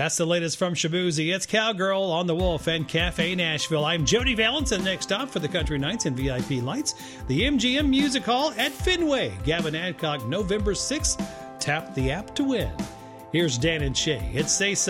That's the latest from Shaboozey. It's Cowgirl on the Wolf and Cafe Nashville. I'm Jody Valance, and next stop for the Country Nights and VIP Lights, the MGM Music Hall at Fenway. Gavin Adcock, November 6th. Tap the app to win. Here's Dan and Shay. It's Say So.